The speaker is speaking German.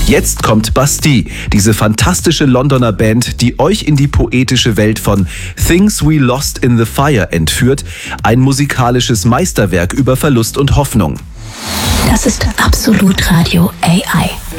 Jetzt kommt Bastille, diese fantastische Londoner Band, die euch in die poetische Welt von Things We Lost in the Fire entführt, ein musikalisches Meisterwerk über Verlust und Hoffnung. Das ist Absolut Radio AI.